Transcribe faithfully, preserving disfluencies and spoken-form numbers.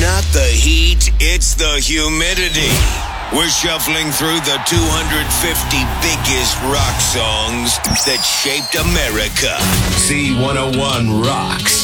not the heat, it's the humidity. We're shuffling through the two hundred fifty biggest rock songs that shaped America. C one oh one rocks.